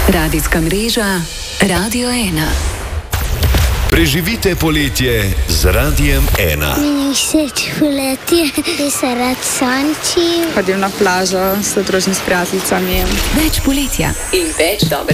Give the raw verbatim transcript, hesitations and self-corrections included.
Radijska mreža Radio ena. Preživite poletje z Radijem ena. Meni všeč poletje, ker se rad sonči. Hodim na plažo s družnim s prijateljicami. Več poletja in več dobre